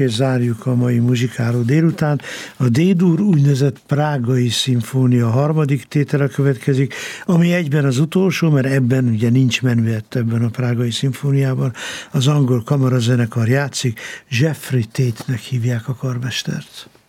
És zárjuk a mai muzsikáló délután. A D-dur úgynevezett Prágai Szimfónia harmadik tétele következik, ami egyben az utolsó, mert ebben ugye nincs menüett ebben a Prágai Szimfóniában. Az angol kamarazenekar játszik, Jeffrey Tate-nek hívják a karmestert.